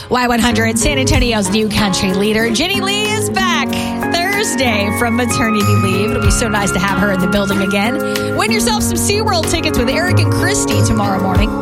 Y100, San Antonio's new country leader. Jenny Lee is back Thursday from maternity leave. It'll be so nice to have her in the building again. Win yourself some SeaWorld tickets with Eric and Christy tomorrow morning.